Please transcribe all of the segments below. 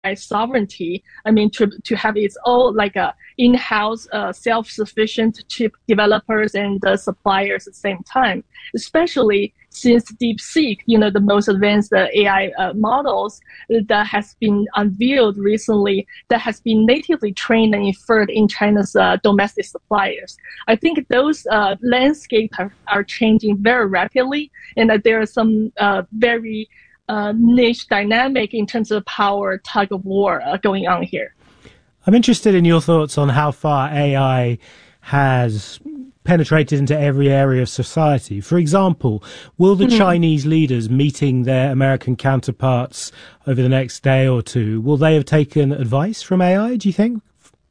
sovereignty. I mean, to have its own like a in-house self-sufficient chip developers and suppliers at the same time, especially since DeepSeek, the most advanced AI models that has been unveiled recently, that has been natively trained and inferred in China's domestic suppliers. I think those landscapes are changing very rapidly, and that there are some very niche dynamic in terms of power tug of war going on here. I'm interested in your thoughts on how far AI has penetrated into every area of society. For example, will the Chinese leaders meeting their American counterparts over the next day or two, will they have taken advice from AI, do you think?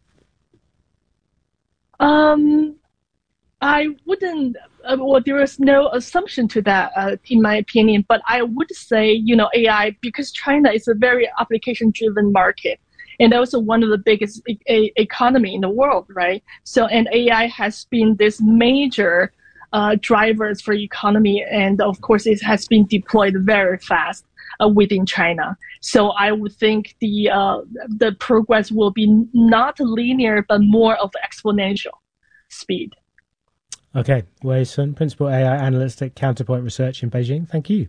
I wouldn't, there is no assumption to that, in my opinion, but I would say, AI, because China is a very application-driven market, and also one of the biggest economy in the world, right? So, and AI has been this major drivers for economy, and of course, it has been deployed very fast within China. So I would think the progress will be not linear, but more of exponential speed. Okay, Wei Sun, Principal AI Analyst at Counterpoint Research in Beijing. Thank you.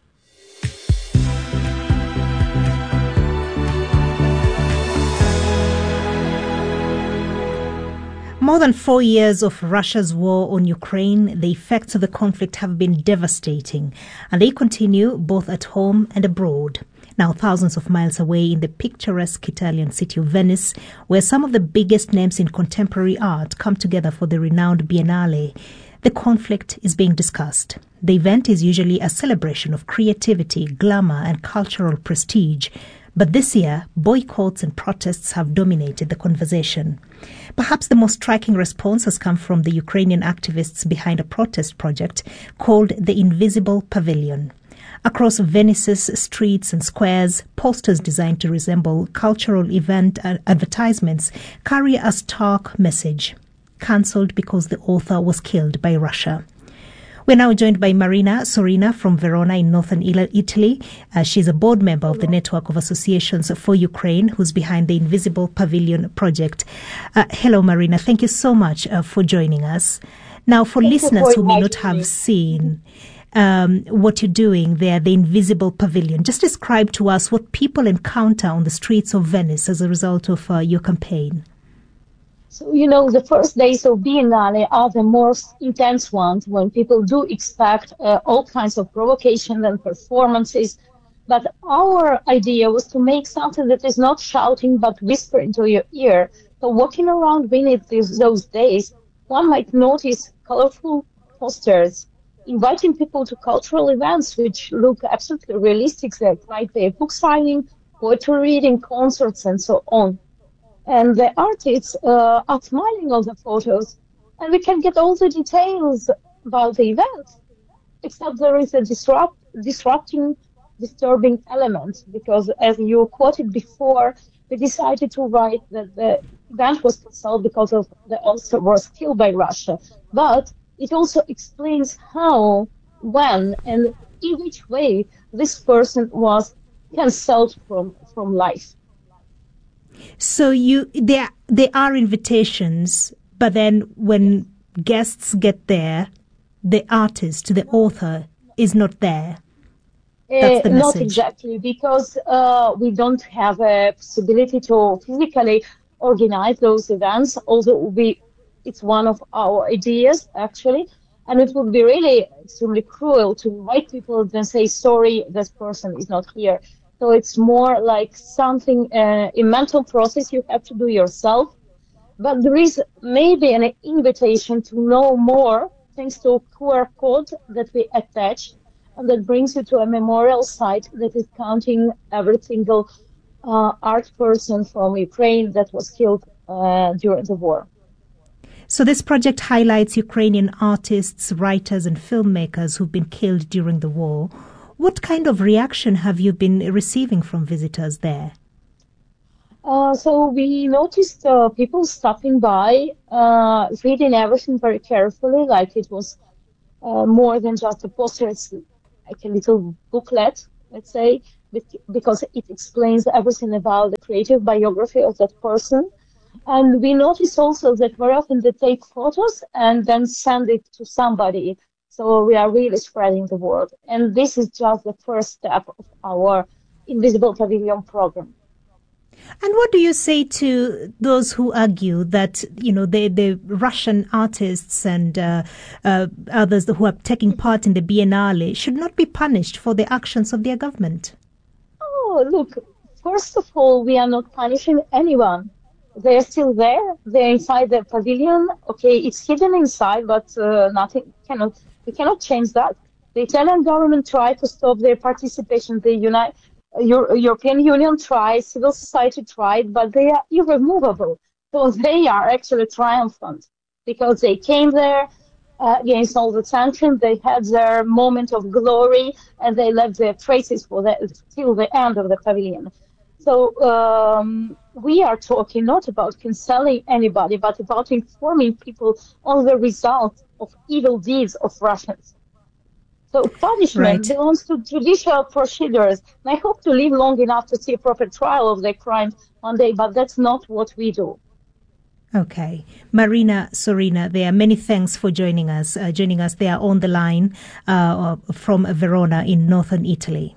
More than 4 years of Russia's war on Ukraine, the effects of the conflict have been devastating, and they continue both at home and abroad. Now, thousands of miles away in the picturesque Italian city of Venice, where some of the biggest names in contemporary art come together for the renowned Biennale, the conflict is being discussed. The event is usually a celebration of creativity, glamour, and cultural prestige. But this year, boycotts and protests have dominated the conversation. Perhaps the most striking response has come from the Ukrainian activists behind a protest project called the Invisible Pavilion. Across Venice's streets and squares, posters designed to resemble cultural event advertisements carry a stark message: cancelled because the author was killed by Russia. We're now joined by Marina Sorina from Verona in northern Italy. She's a board member of the Network of Associations for Ukraine, who's behind the Invisible Pavilion project. Hello, Marina. Thank you so much for joining us. Now, for listeners who may not have seen what you're doing there, the Invisible Pavilion, just describe to us what people encounter on the streets of Venice as a result of your campaign. So, the first days of Biennale are the most intense ones, when people do expect all kinds of provocation and performances. But our idea was to make something that is not shouting, but whisper into your ear. So walking around Venice those days, one might notice colorful posters inviting people to cultural events which look absolutely realistic. That might be a book signing, poetry reading, concerts, and so on. And the artists are smiling on the photos, and we can get all the details about the event, except there is a disturbing element, because as you quoted before, we decided to write that the event was cancelled because of the author was killed by Russia. But it also explains how, when, and in which way this person was cancelled from life. So there are invitations, but then when guests get there, the artist, the author, is not there. That's the message. Not exactly, because we don't have a possibility to physically organize those events, although it's one of our ideas, actually. And it would be really extremely cruel to invite people and then say, sorry, this person is not here. So it's more like something, a mental process you have to do yourself. But there is maybe an invitation to know more thanks to a QR code that we attach, and that brings you to a memorial site that is counting every single art person from Ukraine that was killed during the war. So this project highlights Ukrainian artists, writers, and filmmakers who've been killed during the war. What kind of reaction have you been receiving from visitors there? So we noticed people stopping by, reading everything very carefully, like it was more than just a poster. It's like a little booklet, let's say. because it explains everything about the creative biography of that person. And we notice also that very often they take photos and then send it to somebody. So we are really spreading the word. And this is just the first step of our Invisible Pavilion program. And what do you say to those who argue that, the Russian artists and others who are taking part in the Biennale should not be punished for the actions of their government? Oh, look, first of all, we are not punishing anyone. They are still there. They're inside the pavilion. Okay, it's hidden inside, but we cannot change that. The Italian government tried to stop their participation. The European Union tried, civil society tried, but they are irremovable. So they are actually triumphant because they came there against all the sanctions. They had their moment of glory and they left their traces till the end of the pavilion. So we are talking not about canceling anybody, but about informing people on the result of evil deeds of Russians. So punishment belongs to judicial procedures. And I hope to live long enough to see a proper trial of their crimes one day, but that's not what we do. Okay. Marina Sorina, there are many thanks for joining us. They are on the line from Verona in northern Italy.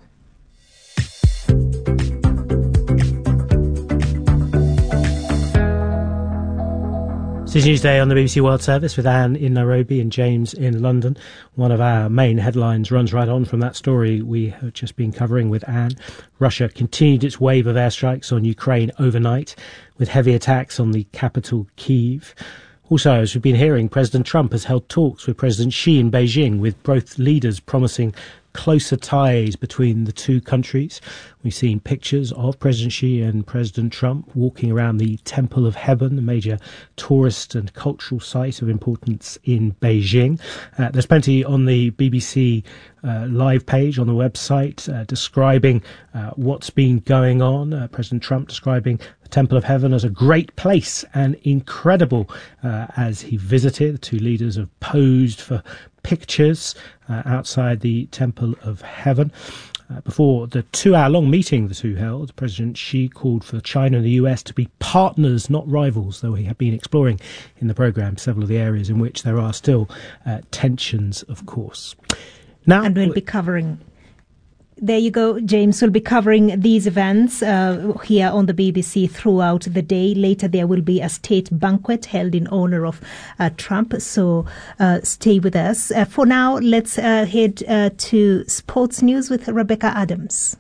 City Newsday on the BBC World Service with Anne in Nairobi and James in London. One of our main headlines runs right on from that story we have just been covering with Anne. Russia continued its wave of airstrikes on Ukraine overnight, with heavy attacks on the capital, Kyiv. Also, as we've been hearing, President Trump has held talks with President Xi in Beijing, with both leaders promising closer ties between the two countries. We've seen pictures of President Xi and President Trump walking around the Temple of Heaven, a major tourist and cultural site of importance in Beijing. There's plenty on the BBC live page on the website describing what's been going on. President Trump describing the Temple of Heaven as a great place and incredible as he visited. The two leaders have posed for pictures outside the Temple of Heaven. Before the 2-hour-long meeting the two held, President Xi called for China and the US to be partners, not rivals, though he had been exploring in the programme several of the areas in which there are still tensions, of course. Now, and we'll be covering... There you go, James. We'll be covering these events here on the BBC throughout the day. Later, there will be a state banquet held in honour of Trump. So stay with us. For now, let's head to sports news with Rebecca Adams.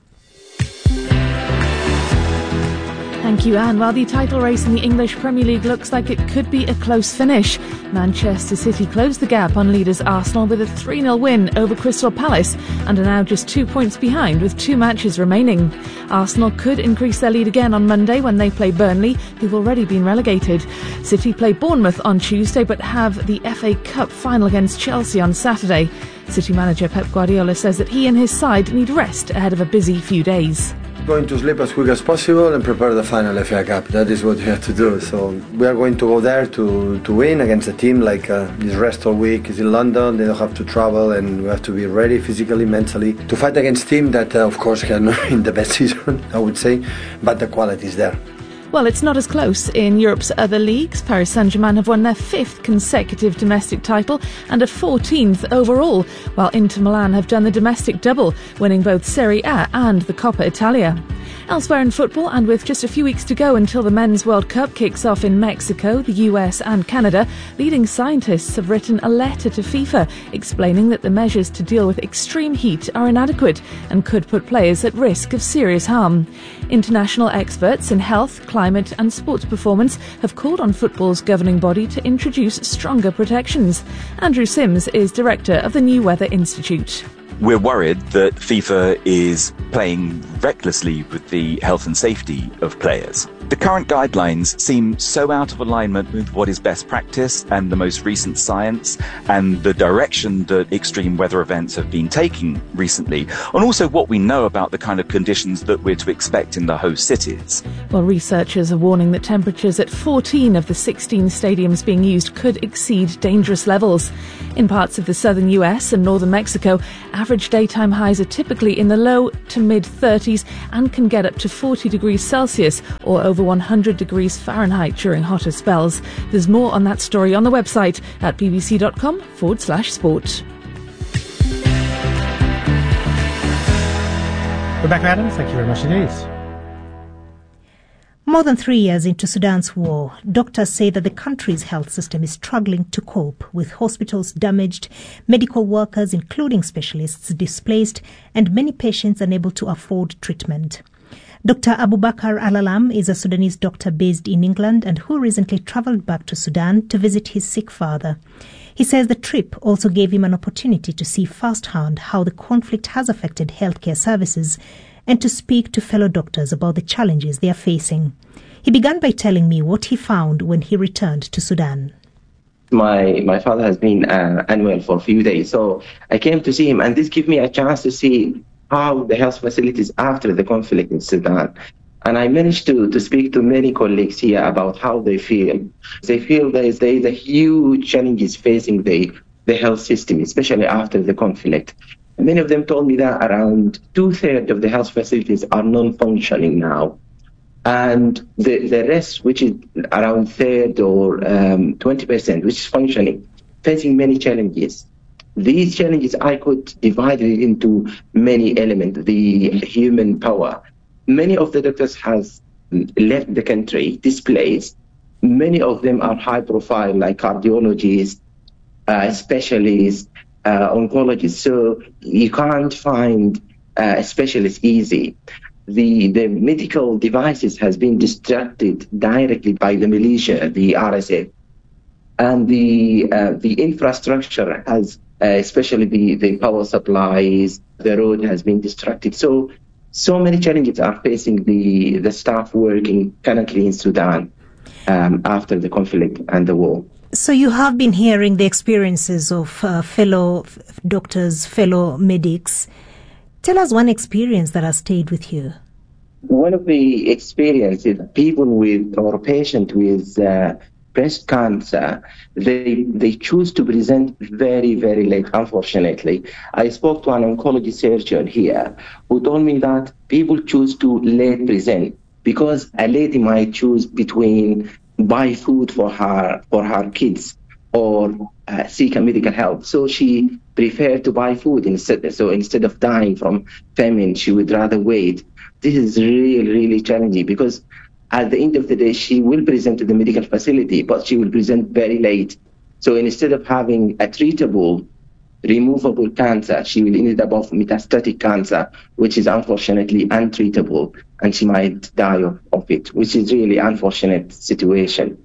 Thank you, Anne. While the title race in the English Premier League looks like it could be a close finish, Manchester City closed the gap on leaders Arsenal with a 3-0 win over Crystal Palace and are now just 2 points behind with 2 matches remaining. Arsenal could increase their lead again on Monday when they play Burnley, who've already been relegated. City play Bournemouth on Tuesday but have the FA Cup final against Chelsea on Saturday. City manager Pep Guardiola says that he and his side need rest ahead of a busy few days. Going to sleep as quick as possible and prepare the final FA Cup. That is what we have to do. So we are going to go there to win against a team like this rest all week is in London. They don't have to travel and we have to be ready physically, mentally to fight against a team that of course can in the best season, I would say, but the quality is there. Well, it's not as close. In Europe's other leagues, Paris Saint-Germain have won their 5th consecutive domestic title and a 14th overall, while Inter Milan have done the domestic double, winning both Serie A and the Coppa Italia. Elsewhere in football, and with just a few weeks to go until the Men's World Cup kicks off in Mexico, the US and Canada, leading scientists have written a letter to FIFA explaining that the measures to deal with extreme heat are inadequate and could put players at risk of serious harm. International experts in health, climate and sports performance have called on football's governing body to introduce stronger protections. Andrew Sims is director of the New Weather Institute. We're worried that FIFA is playing recklessly with the health and safety of players. The current guidelines seem so out of alignment with what is best practice and the most recent science and the direction that extreme weather events have been taking recently, and also what we know about the kind of conditions that we're to expect in the host cities. Well, researchers are warning that temperatures at 14 of the 16 stadiums being used could exceed dangerous levels. In parts of the southern US and northern Mexico, average daytime highs are typically in the low to mid 30s facilities and can get up to 40 degrees Celsius or over 100 degrees Fahrenheit during hotter spells. There's more on that story on the website at bbc.com/sport. Rebecca Adams, thank you very much indeed. More than 3 years into Sudan's war, doctors say that the country's health system is struggling to cope, with hospitals damaged, medical workers, including specialists, displaced, and many patients unable to afford treatment. Dr. Abubakar Al-Alam is a Sudanese doctor based in England and who recently travelled back to Sudan to visit his sick father. He says the trip also gave him an opportunity to see firsthand how the conflict has affected healthcare services and to speak to fellow doctors about the challenges they are facing. He began by telling me what he found when he returned to Sudan. My father has been unwell for a few days, so I came to see him, and this gave me a chance to see how the health facilities after the conflict in Sudan. And I managed to speak to many colleagues here about how they feel. They feel there is a huge challenges facing the health system, especially after the conflict. Many of them told me that around 2/3 of the health facilities are non-functioning now. And the rest, which is around 1/3 or 20%, which is functioning, facing many challenges. These challenges I could divide it into many elements. The human power. Many of the doctors has left the country, displaced. Many of them are high profile, like cardiologists, specialists, oncologists. So you can't find a specialist easy. The medical devices has been distracted directly by the militia, the RSF, and the infrastructure has, especially the power supplies, the road has been distracted. So many challenges are facing the staff working currently in Sudan after the conflict and the war. So you have been hearing the experiences of fellow doctors, fellow medics. Tell us one experience that has stayed with you. One of the experiences, people with or patient with breast cancer, they choose to present very, very late, unfortunately. I spoke to an oncology surgeon here who told me that people choose to late present because a lady might choose between buy food for her kids or seek a medical help. So she preferred to buy food instead. So instead of dying from famine, she would rather wait. This is really, really challenging because at the end of the day, she will present to the medical facility, but she will present very late. So instead of having a treatable, removable cancer, she will end up with metastatic cancer, which is unfortunately untreatable, and she might die of it, which is really unfortunate situation.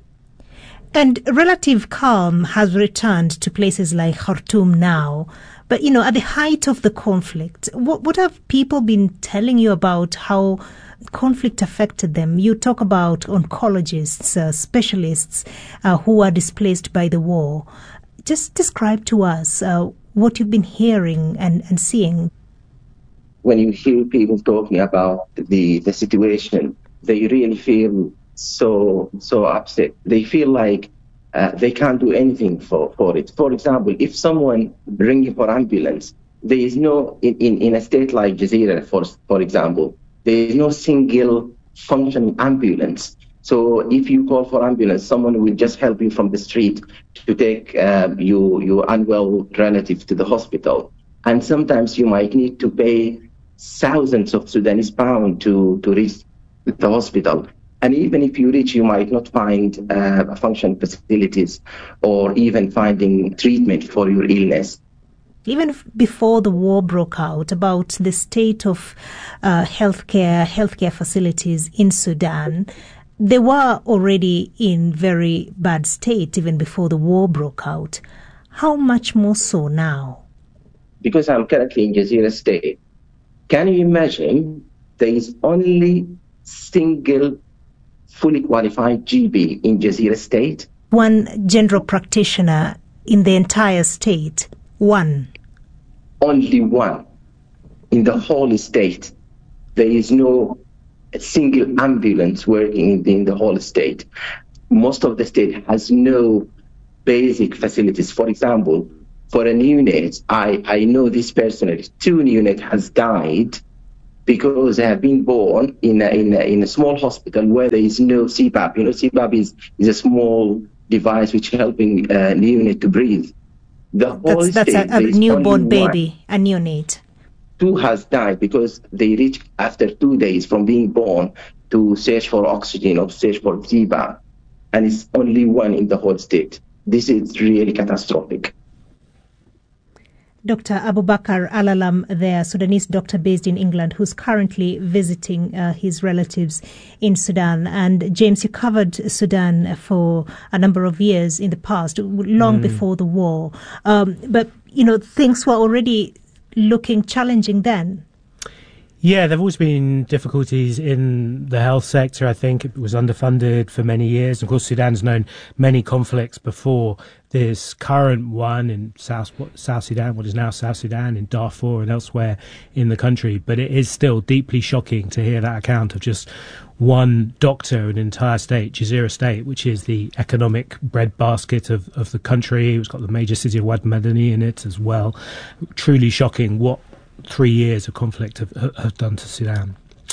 And relative calm has returned to places like Khartoum now. But, at the height of the conflict, what have people been telling you about how conflict affected them? You talk about oncologists, specialists who are displaced by the war. Just describe to us what you've been hearing and seeing. When you hear people talking about the situation, they really feel so upset. They feel like they can't do anything for it. For example, if someone ringing for ambulance, there is no, in a state like Jazeera, for example, there is no single functioning ambulance. So if you call for ambulance, someone will just help you from the street to take your unwell relative to the hospital. And sometimes you might need to pay thousands of Sudanese pounds to reach the hospital. And even if you reach, you might not find functioning facilities or even finding treatment for your illness. Even before the war broke out, about the state of healthcare facilities in Sudan, they were already in very bad state even before the war broke out. How much more so now? Because I'm currently in Jazeera State, can you imagine there is only single fully qualified GB in Jazeera State? One general practitioner in the entire state. One. Only one. In the whole state. There is no single ambulance working in the whole state. Most of the state has no basic facilities. For example, for a neonate, I know this personally, 2 neonates has died because they have been born in a small hospital where there is no CPAP. You know, CPAP is a small device which helping neonate to breathe. That's a newborn baby, a neonate. 2 has died because they reached after 2 days from being born to search for oxygen or search for CPAP, and it's only 1 in the whole state. This is really catastrophic. Dr. Abubakar Alalam, there, Sudanese doctor based in England, who's currently visiting his relatives in Sudan. And James, you covered Sudan for a number of years in the past, long before the war. But, you know, things were already looking challenging then. Yeah, there have always been difficulties in the health sector. I think it was underfunded for many years. Of course, Sudan's known many conflicts before this current one in South Sudan, what is now South Sudan, in Darfur and elsewhere in the country. But it is still deeply shocking to hear that account of just one doctor in an entire state, Jazeera State, which is the economic breadbasket of the country. It's got the major city of Wad Madani in it as well. Truly shocking what 3 years of conflict have done to Sudan.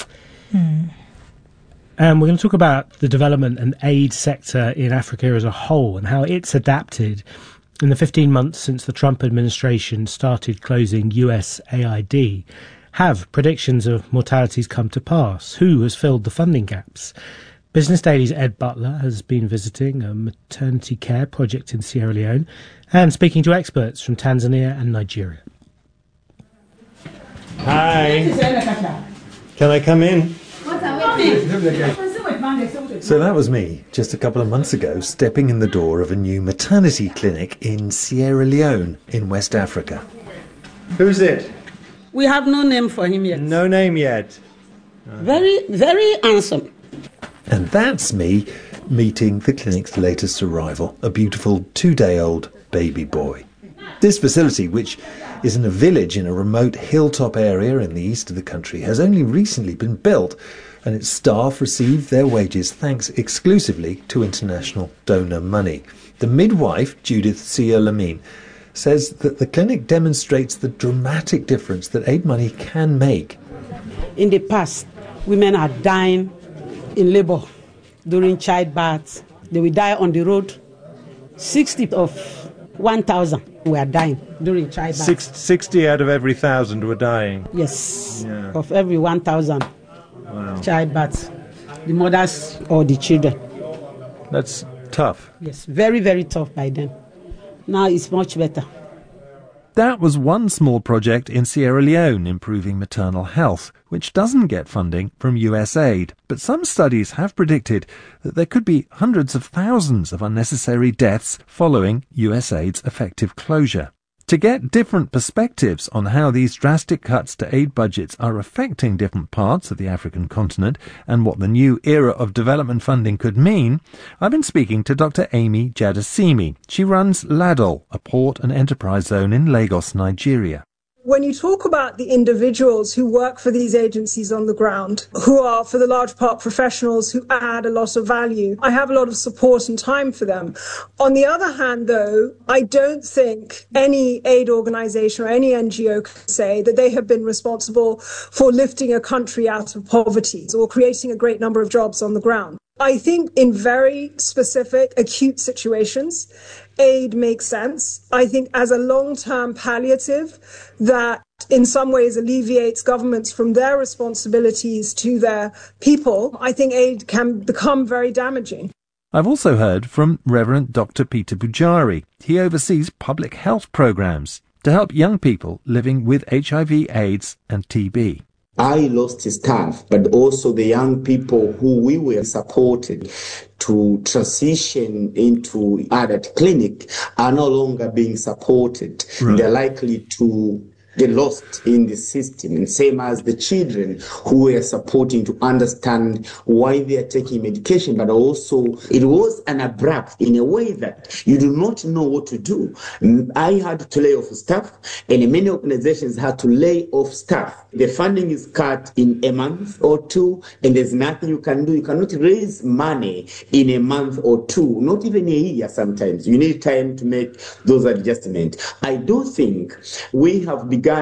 And we're going to talk about the development and aid sector in Africa as a whole and how it's adapted in the 15 months since the Trump administration started closing USAID. Have predictions of mortalities come to pass? Who has filled the funding gaps? Business Daily's Ed Butler has been visiting a maternity care project in Sierra Leone and speaking to experts from Tanzania and Nigeria. Hi. Can I come in? So that was me, just a couple of months ago, stepping in the door of a new maternity clinic in Sierra Leone in West Africa. Who's it? We have no name for him yet. No name yet. Very, very handsome. And that's me meeting the clinic's latest arrival, a beautiful 2-day-old baby boy. This facility, which is in a village in a remote hilltop area in the east of the country, has only recently been built, and its staff receive their wages thanks exclusively to international donor money. The midwife, Judith Sia Lamin, says that the clinic demonstrates the dramatic difference that aid money can make. In the past, women are dying in labor during childbirth. They will die on the road. 60 of 1,000 were dying during childbirth. 60 out of every 1,000 were dying? Yes, yeah. Of every 1,000 childbirths, the mothers or the children. That's tough. Yes, very, very tough by then. Now it's much better. That was one small project in Sierra Leone improving maternal health, which doesn't get funding from USAID. But some studies have predicted that there could be hundreds of thousands of unnecessary deaths following USAID's effective closure. To get different perspectives on how these drastic cuts to aid budgets are affecting different parts of the African continent and what the new era of development funding could mean, I've been speaking to Dr. Amy Jadasimi. She runs LADOL, a port and enterprise zone in Lagos, Nigeria. When you talk about the individuals who work for these agencies on the ground, who are for the large part professionals who add a lot of value, I have a lot of support and time for them. On the other hand, though, I don't think any aid organization or any NGO can say that they have been responsible for lifting a country out of poverty or creating a great number of jobs on the ground. I think in very specific, acute situations, aid makes sense. I think as a long-term palliative that in some ways alleviates governments from their responsibilities to their people, I think aid can become very damaging. I've also heard from Reverend Dr. Peter Bujari. He oversees public health programs to help young people living with HIV, AIDS and TB. I lost staff, but also the young people who we were supported to transition into adult clinic are no longer being supported. Right. They're likely to get lost in the system, and same as the children who were supporting to understand why they are taking medication, but also it was an abrupt in a way that you do not know what to do. I had to lay off staff, and many organizations had to lay off staff. The funding is cut in a month or two, and there's nothing you can do. You cannot raise money in a month or two, not even a year sometimes. You need time to make those adjustments. I do think we have begun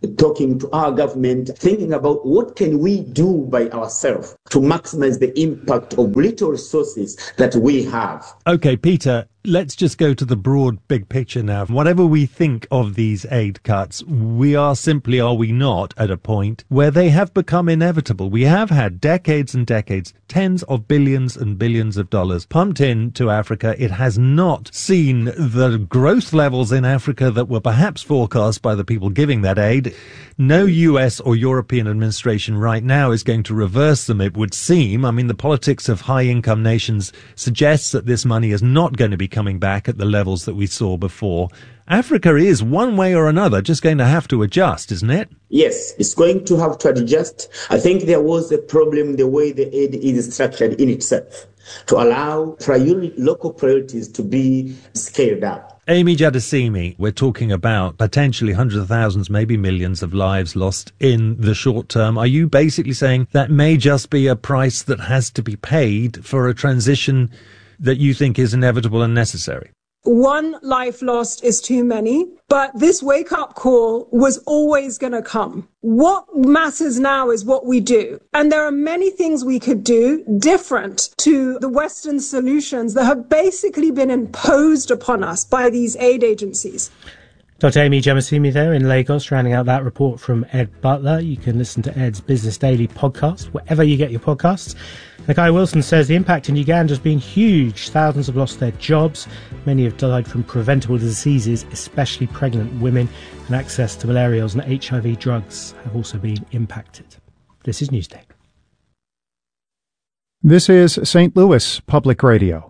talking to our government, thinking about what can we do by ourselves to maximize the impact of little resources that we have. Okay, Peter, let's just go to the broad big picture now. Whatever we think of these aid cuts, we are simply, are we not, at a point where they have become inevitable. We have had decades and decades, tens of billions and billions of dollars pumped into Africa. It has not seen the growth levels in Africa that were perhaps forecast by the people giving that aid. No US or European administration right now is going to reverse them, it would seem. I mean, the politics of high-income nations suggests that this money is not going to be coming back at the levels that we saw before. Africa is, one way or another, just going to have to adjust, isn't it? Yes, it's going to have to adjust. I think there was a problem the way the aid is structured in itself, to allow local priorities to be scaled up. Amy Jadasimi, we're talking about potentially hundreds of thousands, maybe millions of lives lost in the short term. Are you basically saying that may just be a price that has to be paid for a transition that you think is inevitable and necessary? One life lost is too many, but this wake-up call was always going to come. What matters now is what we do. And there are many things we could do different to the Western solutions that have basically been imposed upon us by these aid agencies. Dr. Amy Jadasimi there in Lagos, rounding out that report from Ed Butler. You can listen to Ed's Business Daily podcast, wherever you get your podcasts. And Guy Wilson says the impact in Uganda has been huge. Thousands have lost their jobs. Many have died from preventable diseases, especially pregnant women. And access to malarials and HIV drugs have also been impacted. This is Newsday. This is St. Louis Public Radio.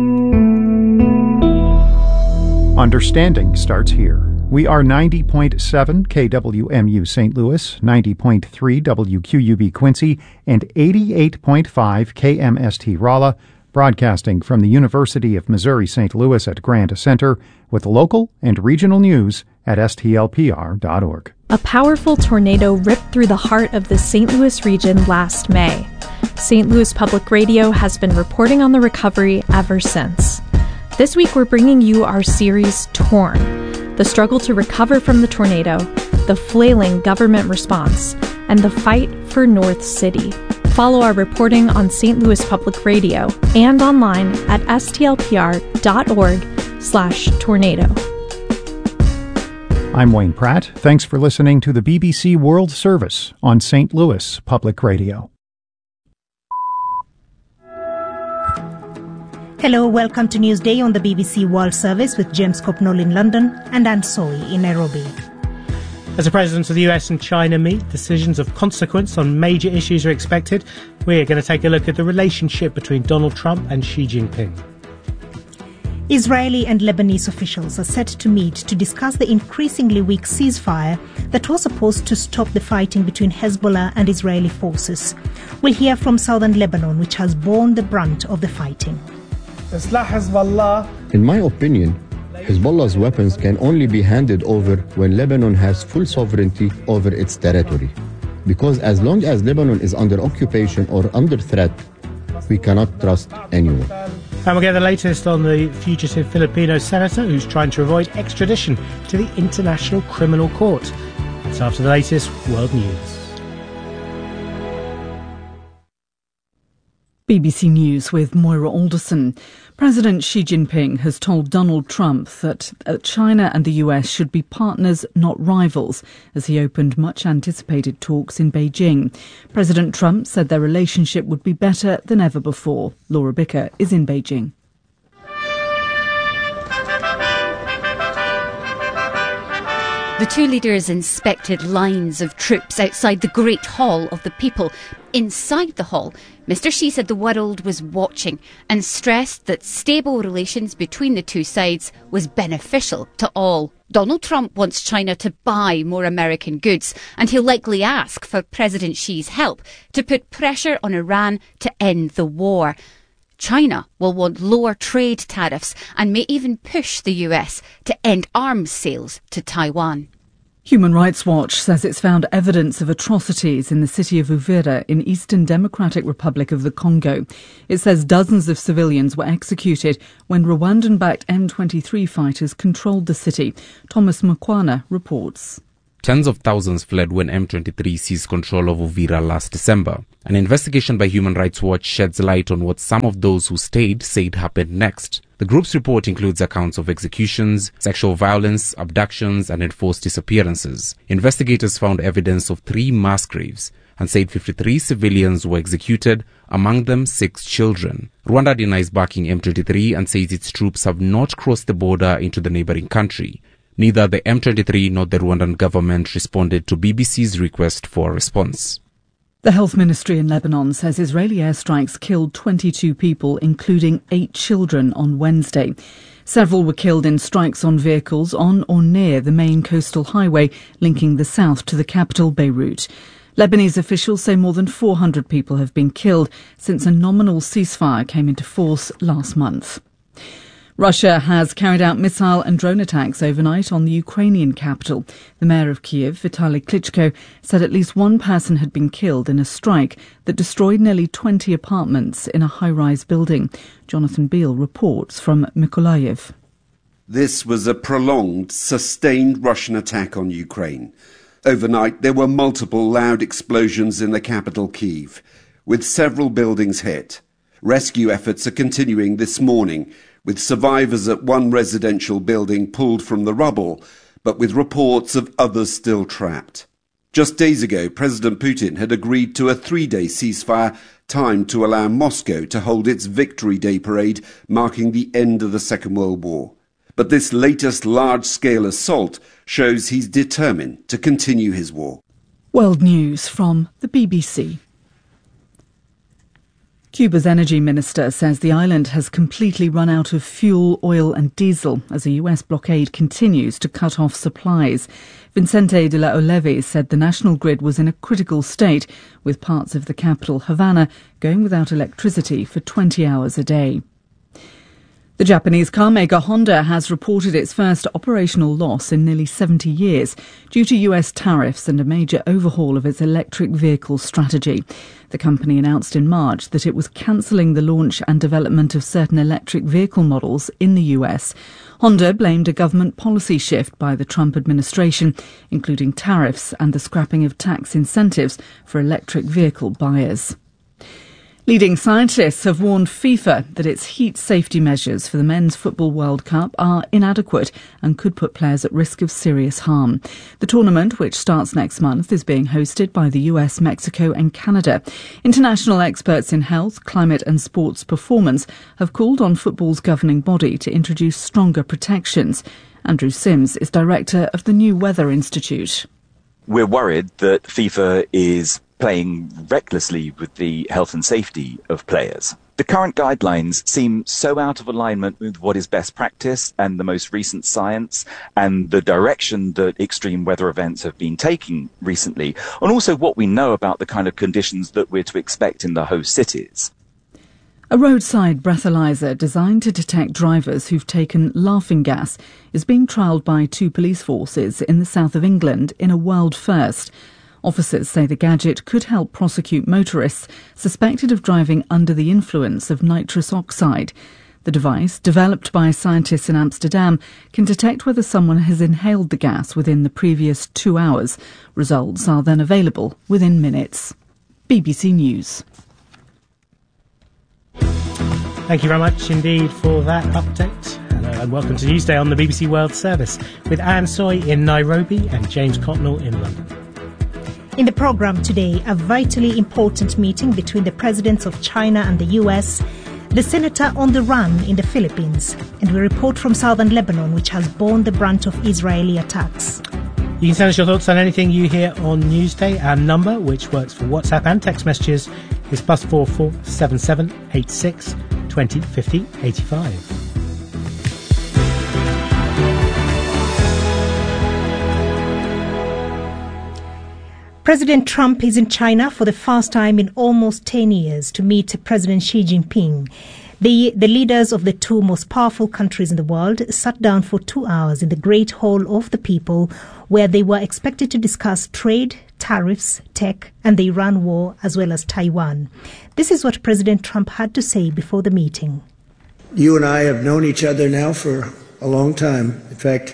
Understanding starts here. We are 90.7 KWMU St. Louis, 90.3 WQUB Quincy, and 88.5 KMST Rolla, broadcasting from the University of Missouri St. Louis at Grant Center, with local and regional news at stlpr.org. A powerful tornado ripped through the heart of the St. Louis region last May. St. Louis Public Radio has been reporting on the recovery ever since. This week we're bringing you our series Torn, the struggle to recover from the tornado, the flailing government response, and the fight for North City. Follow our reporting on St. Louis Public Radio and online at stlpr.org/tornado. I'm Wayne Pratt. Thanks for listening to the BBC World Service on St. Louis Public Radio. Hello, welcome to Newsday on the BBC World Service with James Copnall in London and Anne Soy in Nairobi. As the presidents of the US and China meet, decisions of consequence on major issues are expected. We're going to take a look at the relationship between Donald Trump and Xi Jinping. Israeli and Lebanese officials are set to meet to discuss the increasingly weak ceasefire that was supposed to stop the fighting between Hezbollah and Israeli forces. We'll hear from southern Lebanon, which has borne the brunt of the fighting. In my opinion, Hezbollah's weapons can only be handed over when Lebanon has full sovereignty over its territory. Because as long as Lebanon is under occupation or under threat, we cannot trust anyone. And we'll get the latest on the fugitive Filipino senator who's trying to avoid extradition to the International Criminal Court. It's after the latest world news. BBC News with Moira Alderson. President Xi Jinping has told Donald Trump that China and the US should be partners, not rivals, as he opened much anticipated talks in Beijing. President Trump said their relationship would be better than ever before. Laura Bicker is in Beijing. The two leaders inspected lines of troops outside the Great Hall of the People. Inside the hall, Mr. Xi said the world was watching and stressed that stable relations between the two sides was beneficial to all. Donald Trump wants China to buy more American goods, and he'll likely ask for President Xi's help to put pressure on Iran to end the war. China will want lower trade tariffs and may even push the US to end arms sales to Taiwan. Human Rights Watch says it's found evidence of atrocities in the city of Uvira in Eastern Democratic Republic of the Congo. It says dozens of civilians were executed when Rwandan-backed M23 fighters controlled the city. Thomas Mukwana reports. Tens of thousands fled when M23 seized control of Uvira last December. An investigation by Human Rights Watch sheds light on what some of those who stayed said happened next. The group's report includes accounts of executions, sexual violence, abductions, and enforced disappearances. Investigators found evidence of 3 mass graves and said 53 civilians were executed, among them 6 children. Rwanda denies backing M23 and says its troops have not crossed the border into the neighboring country. Neither the M23 nor the Rwandan government responded to BBC's request for a response. The health ministry in Lebanon says Israeli airstrikes killed 22 people, including 8 children, on Wednesday. Several were killed in strikes on vehicles on or near the main coastal highway linking the south to the capital, Beirut. Lebanese officials say more than 400 people have been killed since a nominal ceasefire came into force last month. Russia has carried out missile and drone attacks overnight on the Ukrainian capital. The mayor of Kyiv, Vitaly Klitschko, said at least one person had been killed in a strike that destroyed nearly 20 apartments in a high-rise building. Jonathan Beale reports from Mykolaiv. This was a prolonged, sustained Russian attack on Ukraine. Overnight, there were multiple loud explosions in the capital, Kyiv, with several buildings hit. Rescue efforts are continuing this morning, with survivors at one residential building pulled from the rubble, but with reports of others still trapped. Just days ago, President Putin had agreed to a 3-day ceasefire, timed to allow Moscow to hold its Victory Day parade, marking the end of the Second World War. But this latest large-scale assault shows he's determined to continue his war. World News from the BBC. Cuba's energy minister says the island has completely run out of fuel, oil and diesel as a US blockade continues to cut off supplies. Vicente de la Oleve said the national grid was in a critical state, with parts of the capital, Havana, going without electricity for 20 hours a day. The Japanese car maker Honda has reported its first operational loss in nearly 70 years due to US tariffs and a major overhaul of its electric vehicle strategy. The company announced in March that it was cancelling the launch and development of certain electric vehicle models in the US. Honda blamed a government policy shift by the Trump administration, including tariffs and the scrapping of tax incentives for electric vehicle buyers. Leading scientists have warned FIFA that its heat safety measures for the Men's Football World Cup are inadequate and could put players at risk of serious harm. The tournament, which starts next month, is being hosted by the US, Mexico and Canada. International experts in health, climate and sports performance have called on football's governing body to introduce stronger protections. Andrew Sims is director of the New Weather Institute. We're worried that FIFA is playing recklessly with the health and safety of players. The current guidelines seem so out of alignment with what is best practice and the most recent science and the direction that extreme weather events have been taking recently, and also what we know about the kind of conditions that we're to expect in the host cities. A roadside breathalyzer designed to detect drivers who've taken laughing gas is being trialled by 2 police forces in the south of England in a world first. Officers say the gadget could help prosecute motorists suspected of driving under the influence of nitrous oxide. The device, developed by scientists in Amsterdam, can detect whether someone has inhaled the gas within the previous 2 hours. Results are then available within minutes. BBC News. Thank you very much indeed for that update. Hello and welcome to Newsday on the BBC World Service with Anne Soy in Nairobi and James Cotnell in London. In the programme today, a vitally important meeting between the presidents of China and the US, the senator on the run in the Philippines, and we report from southern Lebanon, which has borne the brunt of Israeli attacks. You can send us your thoughts on anything you hear on Newsday. Our number, which works for WhatsApp and text messages, is +44 77 86 20 50 85. President Trump is in China for the first time in almost 10 years to meet President Xi Jinping. The leaders of the 2 most powerful countries in the world sat down for 2 hours in the Great Hall of the People, where they were expected to discuss trade, tariffs, tech, and the Iran war, as well as Taiwan. This is what President Trump had to say before the meeting. You and I have known each other now for a long time. In fact,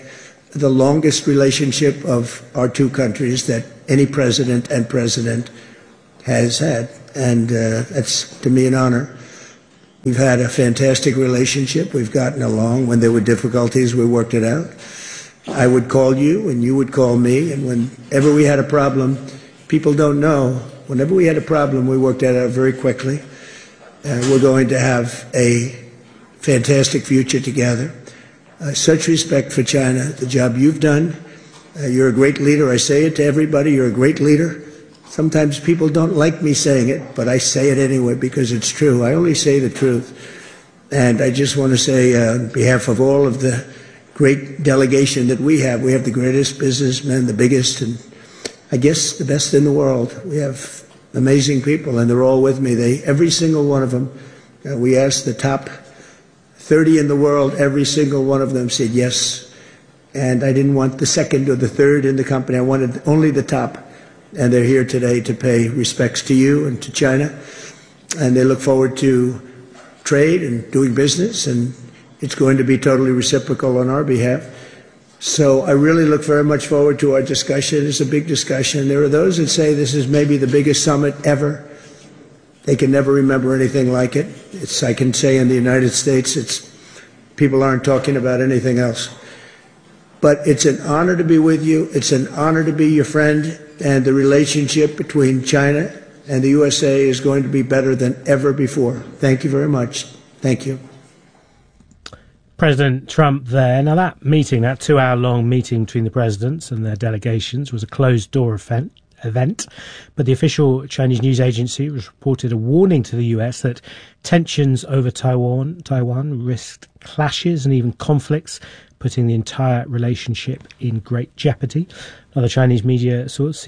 the longest relationship of our two countries that any president and president has had. And that's, to me, an honor. We've had a fantastic relationship. We've gotten along. When there were difficulties, we worked it out. I would call you, and you would call me. And whenever we had a problem, people don't know, whenever we had a problem, we worked it out very quickly. We're going to have a fantastic future together. Such respect for China, the job you've done. You're a great leader. I say it to everybody. You're a great leader. Sometimes people don't like me saying it, but I say it anyway because it's true. I only say the truth. And I just want to say on behalf of all of the great delegation that we have the greatest businessmen, the biggest, and I guess the best in the world. We have amazing people, and they're all with me. Every single one of them, we asked the top 30 in the world, every single one of them said yes. And I didn't want the second or the third in the company. I wanted only the top. And they're here today to pay respects to you and to China. And they look forward to trade and doing business. And it's going to be totally reciprocal on our behalf. So I really look very much forward to our discussion. It's a big discussion. There are those that say this is maybe the biggest summit ever. They can never remember anything like it. I can say in the United States, people aren't talking about anything else. But it's an honor to be with you. It's an honor to be your friend. And the relationship between China and the USA is going to be better than ever before. Thank you very much. Thank you. President Trump there. Now that meeting, that 2-hour-long meeting between the presidents and their delegations was a closed-door event, but the official Chinese news agency reported a warning to the US that tensions over Taiwan risked clashes and even conflicts, putting the entire relationship in great jeopardy. Another Chinese media source,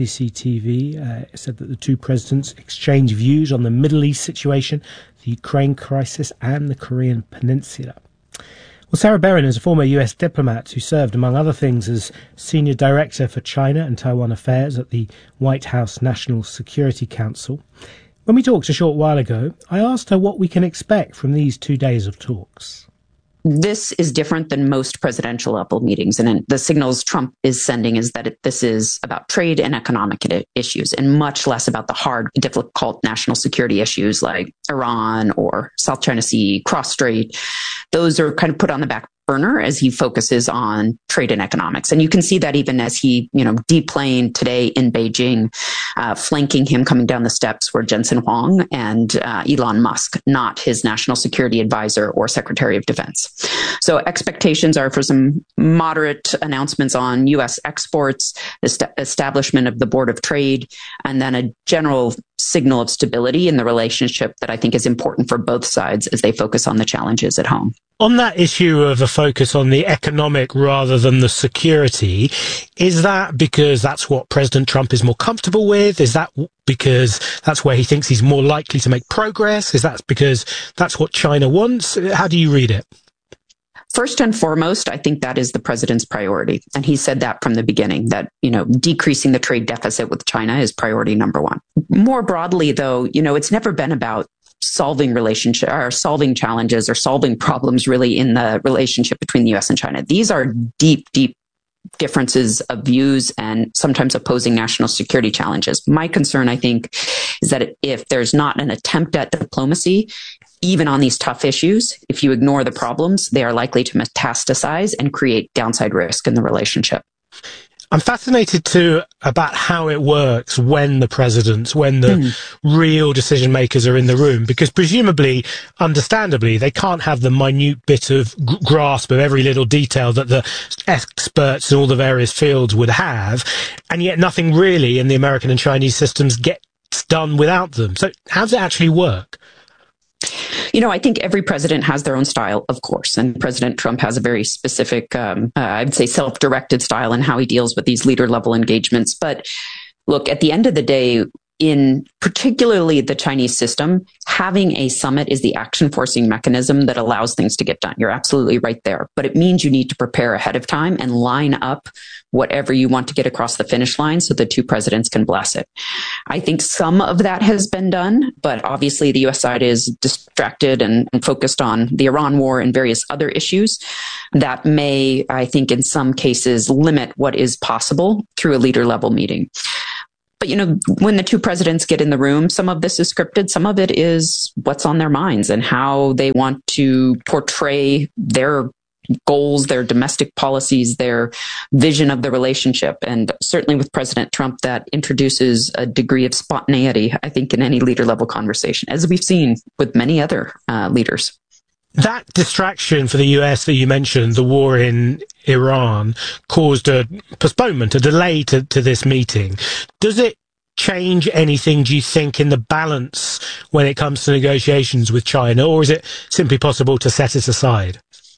CCTV, said that the two presidents exchanged views on the Middle East situation, the Ukraine crisis, and the Korean Peninsula. Well, Sarah Berin is a former US diplomat who served, among other things, as Senior Director for China and Taiwan Affairs at the White House National Security Council. When we talked a short while ago, I asked her what we can expect from these 2 days of talks. This is different than most presidential level meetings. And the signals Trump is sending is that this is about trade and economic issues and much less about the hard, difficult national security issues like Iran or South China Sea, cross-strait. Those are kind of put on the back burner as he focuses on trade and economics. And you can see that even as he, deplaned today in Beijing, flanking him coming down the steps were Jensen Huang and Elon Musk, not his national security advisor or secretary of defense. So expectations are for some moderate announcements on U.S. exports, establishment of the Board of Trade, and then a general signal of stability in the relationship that I think is important for both sides as they focus on the challenges at home. On that issue of a focus on the economic rather than the security, is that because that's what President Trump is more comfortable with? Is that because that's where he thinks he's more likely to make progress? Is that because that's what China wants? How do you read it? First and foremost, I think that is the president's priority. And he said that from the beginning, that, decreasing the trade deficit with China is priority number one. More broadly, though, it's never been about solving challenges or solving problems really in the relationship between the U.S. and China. These are deep, deep differences of views and sometimes opposing national security challenges. My concern, I think, is that if there's not an attempt at diplomacy, even on these tough issues, if you ignore the problems, they are likely to metastasize and create downside risk in the relationship. I'm fascinated too about how it works when the real decision makers are in the room, because presumably, understandably, they can't have the minute bit of grasp of every little detail that the experts in all the various fields would have, and yet nothing really in the American and Chinese systems gets done without them. So how does it actually work? I think every president has their own style, of course, and President Trump has a very specific, I would say, self-directed style in how he deals with these leader-level engagements. But look, at the end of the day, in particularly the Chinese system, having a summit is the action forcing mechanism that allows things to get done. You're absolutely right there. But it means you need to prepare ahead of time and line up whatever you want to get across the finish line so the two presidents can bless it. I think some of that has been done, but obviously the U.S. side is distracted and focused on the Iran war and various other issues that may, I think, in some cases limit what is possible through a leader level meeting. But, when the two presidents get in the room, some of this is scripted. Some of it is what's on their minds and how they want to portray their goals, their domestic policies, their vision of the relationship. And certainly with President Trump, that introduces a degree of spontaneity, I think, in any leader level conversation, as we've seen with many other leaders. That distraction for the US that you mentioned, the war in Iran, caused a postponement, a delay to this meeting. Does it change anything, do you think, in the balance when it comes to negotiations with China, or is it simply possible to set it aside?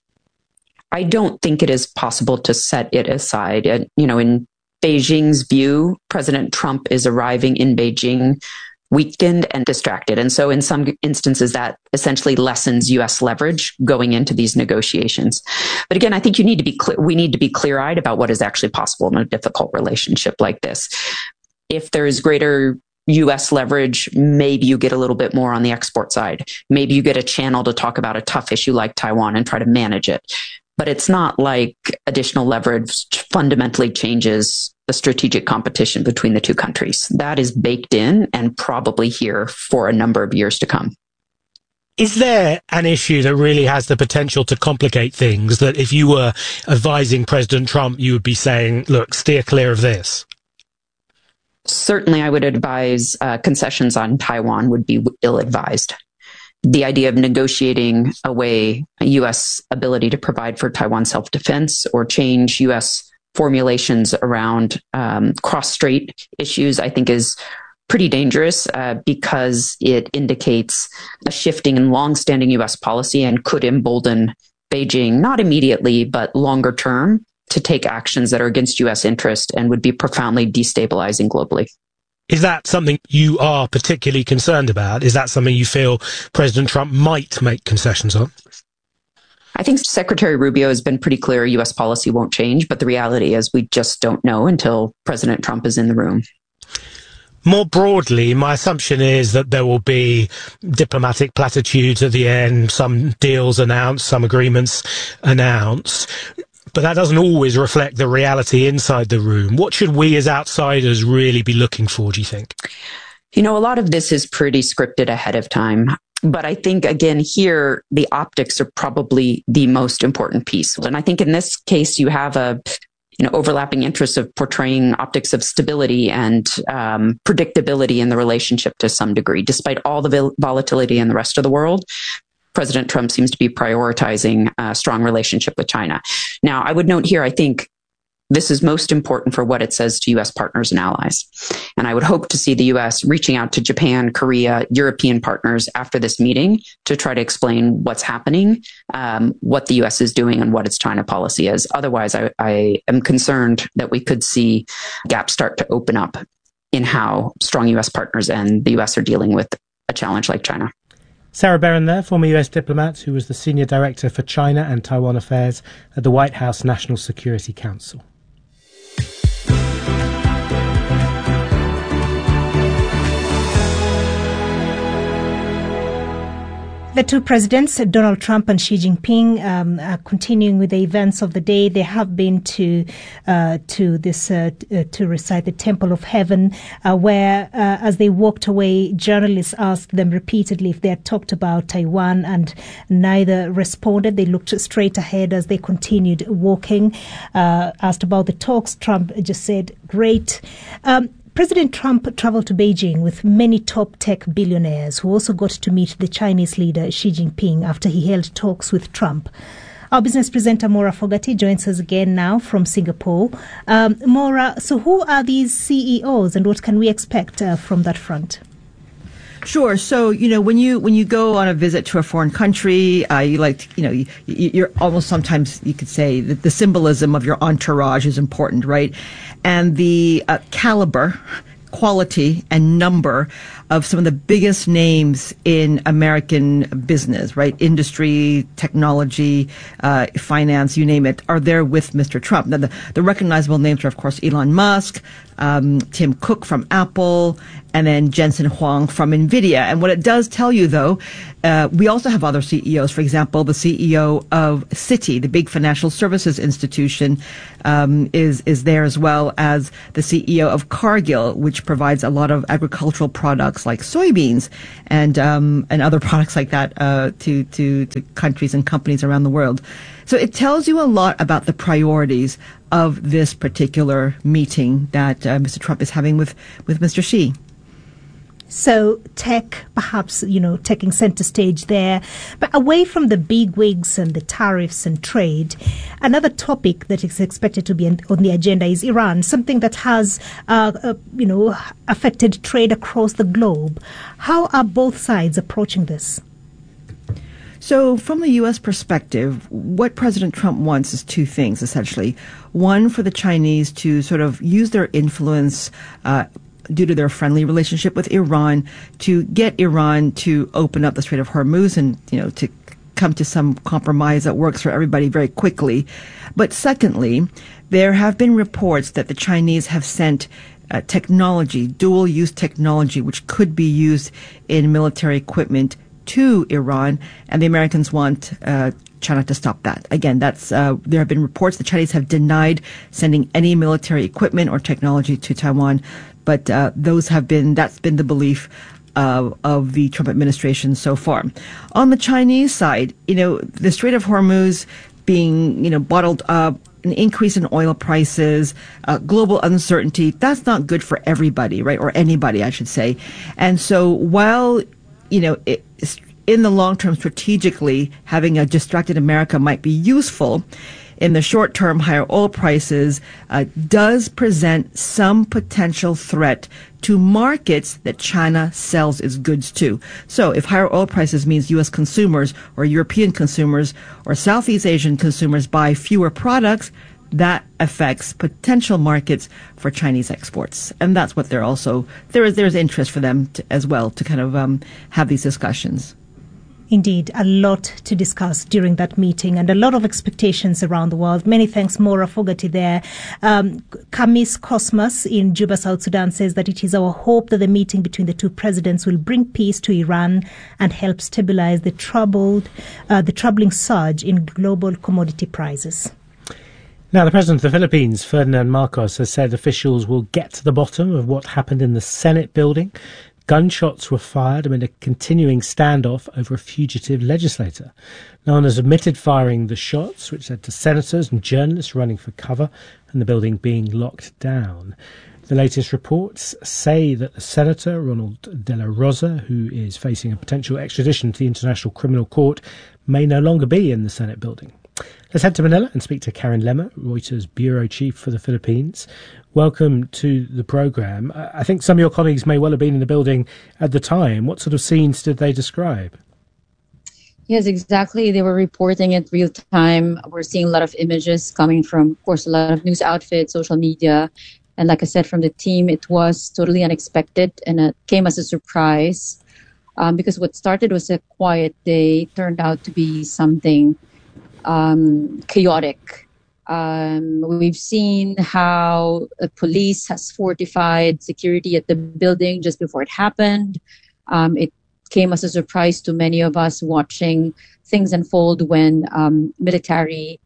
I don't think it is possible to set it aside. In Beijing's view, President Trump is arriving in Beijing weakened and distracted. And so in some instances, that essentially lessens U.S. leverage going into these negotiations. But again, I think we need to be clear-eyed about what is actually possible in a difficult relationship like this. If there is greater U.S. leverage, maybe you get a little bit more on the export side. Maybe you get a channel to talk about a tough issue like Taiwan and try to manage it. But it's not like additional leverage fundamentally changes the strategic competition between the two countries. That is baked in and probably here for a number of years to come. Is there an issue that really has the potential to complicate things, that if you were advising President Trump, you would be saying, look, steer clear of this? Certainly, I would advise concessions on Taiwan would be ill-advised. The idea of negotiating away a U.S. ability to provide for Taiwan self-defense or change U.S. formulations around cross-strait issues, I think, is pretty dangerous because it indicates a shifting in long-standing U.S. policy and could embolden Beijing, not immediately, but longer term, to take actions that are against U.S. interest and would be profoundly destabilizing globally. Is that something you are particularly concerned about? Is that something you feel President Trump might make concessions on? I think Secretary Rubio has been pretty clear U.S. policy won't change, but the reality is we just don't know until President Trump is in the room. More broadly, my assumption is that there will be diplomatic platitudes at the end, some deals announced, some agreements announced. But that doesn't always reflect the reality inside the room. What should we as outsiders really be looking for, do you think? A lot of this is pretty scripted ahead of time. But I think, again, here, the optics are probably the most important piece. And I think in this case, you have overlapping interests of portraying optics of stability and predictability in the relationship to some degree. Despite all the volatility in the rest of the world, President Trump seems to be prioritizing a strong relationship with China. Now, I would note here, I think this is most important for what it says to U.S. partners and allies. And I would hope to see the U.S. reaching out to Japan, Korea, European partners after this meeting to try to explain what's happening, what the U.S. is doing, and what its China policy is. Otherwise, I am concerned that we could see gaps start to open up in how strong U.S. partners and the U.S. are dealing with a challenge like China. Sarah Beran there, former US diplomat who was the Senior Director for China and Taiwan Affairs at the White House National Security Council. The two presidents, Donald Trump and Xi Jinping, are continuing with the events of the day. They have been to recite the Temple of Heaven, where as they walked away, journalists asked them repeatedly if they had talked about Taiwan, and neither responded. They looked straight ahead as they continued walking. Asked about the talks, Trump just said, "Great." President Trump traveled to Beijing with many top tech billionaires who also got to meet the Chinese leader Xi Jinping after he held talks with Trump. Our business presenter Maura Fogarty joins us again now from Singapore. Maura, so who are these CEOs and what can we expect from that front? Sure. So, when you go on a visit to a foreign country, you're almost sometimes you could say that the symbolism of your entourage is important, right? And the caliber, quality and number of some of the biggest names in American business, right? Industry, technology, finance, you name it, are there with Mr. Trump. Now, the recognizable names are, of course, Elon Musk, Tim Cook from Apple, and then Jensen Huang from NVIDIA. And what it does tell you, though, we also have other CEOs. For example, the CEO of Citi, the big financial services institution, is there, as well as the CEO of Cargill, which provides a lot of agricultural products like soybeans and other products like that to countries and companies around the world. So it tells you a lot about the priorities of this particular meeting that Mr. Trump is having with Mr. Xi. So tech, perhaps, taking center stage there. But away from the bigwigs and the tariffs and trade, another topic that is expected to be on the agenda is Iran, something that has, affected trade across the globe. How are both sides approaching this? So from the U.S. perspective, what President Trump wants is two things, essentially. One, for the Chinese to sort of use their influence due to their friendly relationship with Iran to get Iran to open up the Strait of Hormuz and, to come to some compromise that works for everybody very quickly. But secondly, there have been reports that the Chinese have sent technology, dual-use technology, which could be used in military equipment to Iran, and the Americans want China to stop that. Again, there have been reports the Chinese have denied sending any military equipment or technology to Taiwan, but that's been the belief of the Trump administration so far. On the Chinese side, the Strait of Hormuz being bottled up, an increase in oil prices, global uncertainty, that's not good for everybody, right? Or anybody, I should say. And so while in the long term, strategically, having a distracted America might be useful, in the short term, higher oil prices does present some potential threat to markets that China sells its goods to. So if higher oil prices means U.S. consumers or European consumers or Southeast Asian consumers buy fewer products, that affects potential markets for Chinese exports. And that's what there's interest for them as well to kind of have these discussions. Indeed, a lot to discuss during that meeting and a lot of expectations around the world. Many thanks, Maura Fogarty there. Kamis Cosmas in Juba, South Sudan says that it is our hope that the meeting between the two presidents will bring peace to Iran and help stabilize the troubling surge in global commodity prices. Now, the President of the Philippines, Ferdinand Marcos, has said officials will get to the bottom of what happened in the Senate building. Gunshots were fired amid a continuing standoff over a fugitive legislator. No one has admitted firing the shots, which led to senators and journalists running for cover and the building being locked down. The latest reports say that the senator, Ronald De La Rosa, who is facing a potential extradition to the International Criminal Court, may no longer be in the Senate building. Let's head to Manila and speak to Karen Lemmer, Reuters bureau chief for the Philippines. Welcome to the programme. I think some of your colleagues may well have been in the building at the time. What sort of scenes did they describe? Yes, exactly. They were reporting it real time. We're seeing a lot of images coming from, of course, a lot of news outfits, social media. And like I said, from the team, it was totally unexpected and it came as a surprise because what started was a quiet day turned out to be something chaotic. We've seen how the police has fortified security at the building just before it happened. It came as a surprise to many of us watching things unfold when military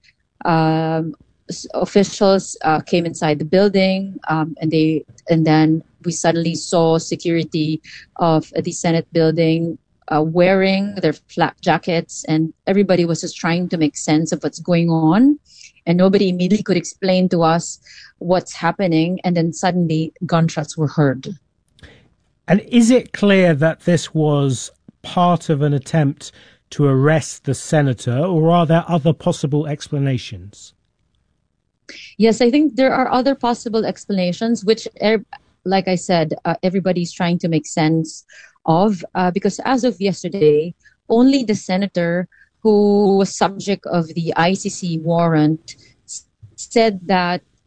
officials came inside the building, and then we suddenly saw security of the Senate building wearing their flak jackets, and everybody was just trying to make sense of what's going on. And nobody immediately could explain to us what's happening. And then suddenly gunshots were heard. And is it clear that this was part of an attempt to arrest the senator, or are there other possible explanations? Yes, I think there are other possible explanations, which, like I said, everybody's trying to make sense of, because as of yesterday, only the senator who was subject of the ICC warrant said that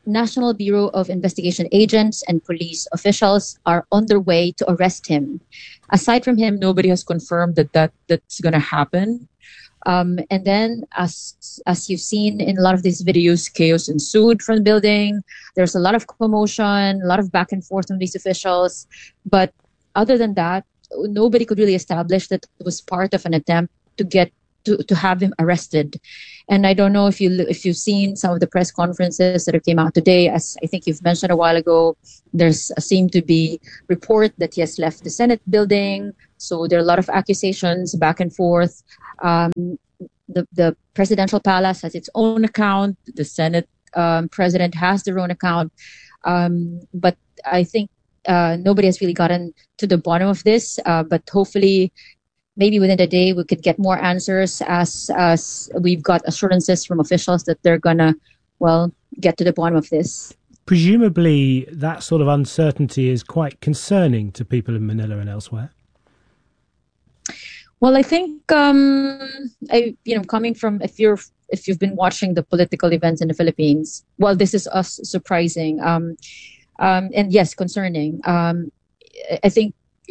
National Bureau of Investigation agents and police officials are on their way to arrest him. Aside from him, nobody has confirmed that's going to happen. And then, as you've seen in a lot of these videos, chaos ensued from the building. There's a lot of commotion, a lot of back and forth from these officials. But other than that, nobody could really establish that it was part of an attempt to have him arrested. And I don't know if you've seen some of the press conferences that came out today. As I think you've mentioned a while ago, there's seemed to be report that he has left the Senate building. So there are a lot of accusations back and forth. The presidential palace has its own account. The Senate president has their own account. But I think nobody has really gotten to the bottom of this. But hopefully, maybe within a day, we could get more answers as we've got assurances from officials that they're going to, get to the bottom of this. Presumably, that sort of uncertainty is quite concerning to people in Manila and elsewhere. Well, I think, coming from, if you've been watching the political events in the Philippines, this is surprising. And yes, concerning. I think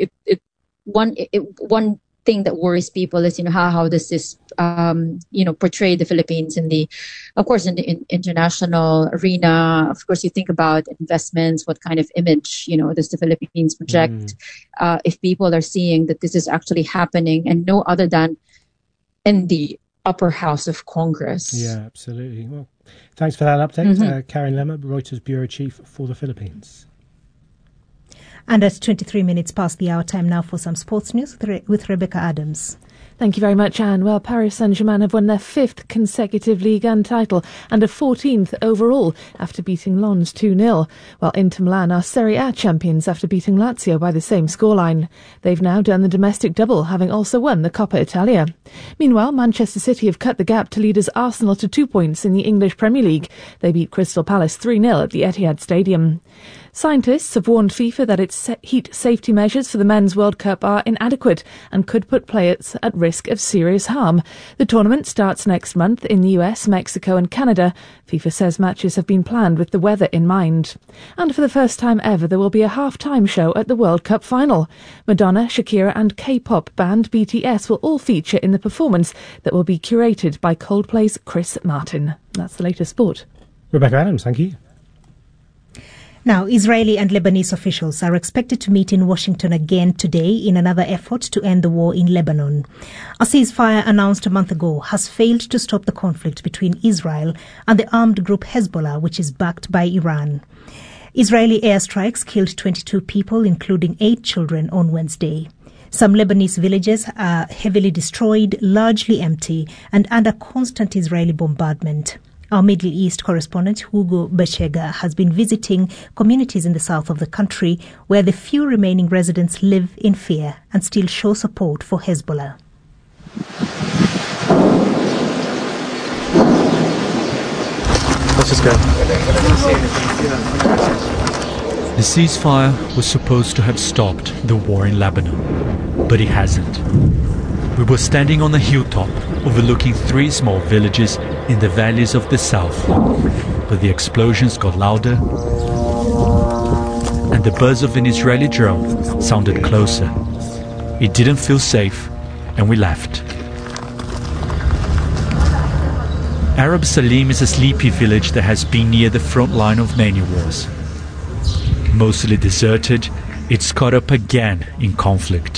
one thing that worries people is, how this is, portrayed the Philippines in the international arena. Of course, you think about investments, what kind of image, does the Philippines project? If people are seeing that this is actually happening and no other than in the upper house of Congress. Yeah, absolutely. Well, thanks for that update. Karen Lemmer, Reuters Bureau Chief for the Philippines. And at 23 minutes past the hour, time now for some sports news with Rebecca Adams. Thank you very much, Anne. Well, Paris Saint-Germain have won their 5th consecutive Ligue 1 title and a 14th overall after beating Lens 2-0, while Inter Milan are Serie A champions after beating Lazio by the same scoreline. They've now done the domestic double, having also won the Coppa Italia. Meanwhile, Manchester City have cut the gap to leaders Arsenal to 2 points in the English Premier League. They beat Crystal Palace 3-0 at the Etihad Stadium. Scientists have warned FIFA that its heat safety measures for the Men's World Cup are inadequate and could put players at risk of serious harm. The tournament starts next month in the US, Mexico and Canada. FIFA says matches have been planned with the weather in mind. And for the first time ever, there will be a half-time show at the World Cup final. Madonna, Shakira and K-pop band BTS will all feature in the performance that will be curated by Coldplay's Chris Martin. That's the latest sport. Rebecca Adams, thank you. Now, Israeli and Lebanese officials are expected to meet in Washington again today in another effort to end the war in Lebanon. A ceasefire announced a month ago has failed to stop the conflict between Israel and the armed group Hezbollah, which is backed by Iran. Israeli airstrikes killed 22 people, including 8 children, on Wednesday. Some Lebanese villages are heavily destroyed, largely empty, and under constant Israeli bombardment. Our Middle East correspondent, Hugo Bechega, has been visiting communities in the south of the country where the few remaining residents live in fear and still show support for Hezbollah. Let's just go. The ceasefire was supposed to have stopped the war in Lebanon, but it hasn't. We were standing on a hilltop overlooking 3 small villages in the valleys of the south, but the explosions got louder and the buzz of an Israeli drone sounded closer. It didn't feel safe and we left. Arab Salim is a sleepy village that has been near the front line of many wars. Mostly deserted, it's caught up again in conflict.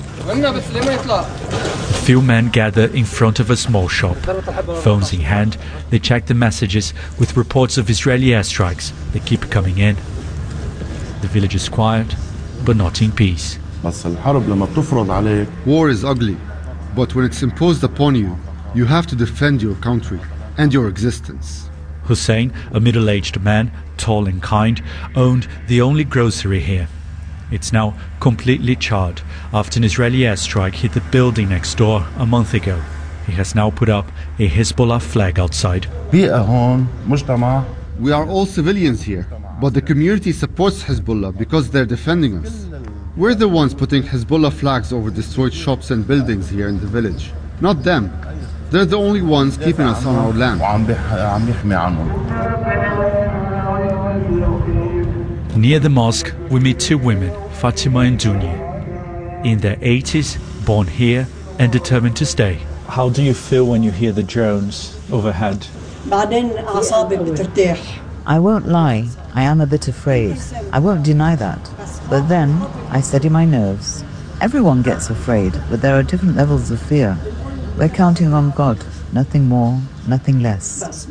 A few men gather in front of a small shop. Phones in hand, they check the messages with reports of Israeli airstrikes. They keep coming in. The village is quiet, but not in peace. War is ugly, but when it's imposed upon you, you have to defend your country and your existence. Hussein, a middle-aged man, tall and kind, owned the only grocery here. It's now completely charred after an Israeli airstrike hit the building next door a month ago. He has now put up a Hezbollah flag outside. We are all civilians here, but the community supports Hezbollah because they're defending us. We're the ones putting Hezbollah flags over destroyed shops and buildings here in the village, not them. They're the only ones keeping us on our land. Near the mosque, we meet two women, Fatima and Dunya. In their 80s, born here and determined to stay. How do you feel when you hear the drones overhead? I won't lie, I am a bit afraid. I won't deny that. But then, I steady my nerves. Everyone gets afraid, but there are different levels of fear. We're counting on God, nothing more, nothing less.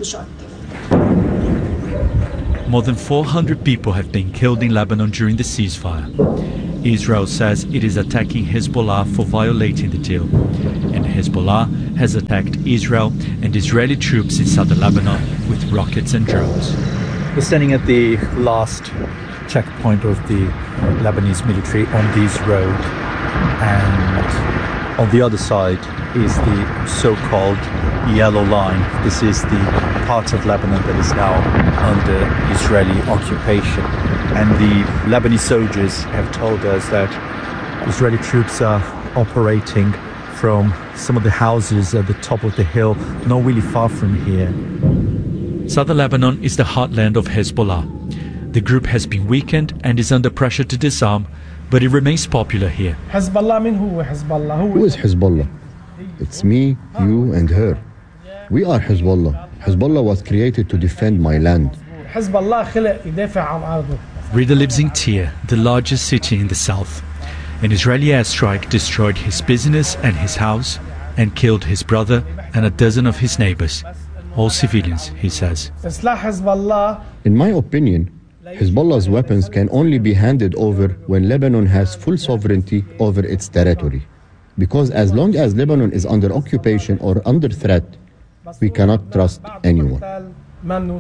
More than 400 people have been killed in Lebanon during the ceasefire. Israel says it is attacking Hezbollah for violating the deal. And Hezbollah has attacked Israel and Israeli troops in southern Lebanon with rockets and drones. We're standing at the last checkpoint of the Lebanese military on this road, and on the other side is the so-called yellow line. This is the part of Lebanon that is now under Israeli occupation. And the Lebanese soldiers have told us that Israeli troops are operating from some of the houses at the top of the hill, not really far from here. Southern Lebanon is the heartland of Hezbollah. The group has been weakened and is under pressure to disarm, but it remains popular here. Who is Hezbollah? It's me, you, and her. We are Hezbollah. Hezbollah was created to defend my land. Rida lives in Tyre, the largest city in the south. An Israeli airstrike destroyed his business and his house and killed his brother and a dozen of his neighbors. All civilians, he says. In my opinion, Hezbollah's weapons can only be handed over when Lebanon has full sovereignty over its territory. Because as long as Lebanon is under occupation or under threat, we cannot trust anyone.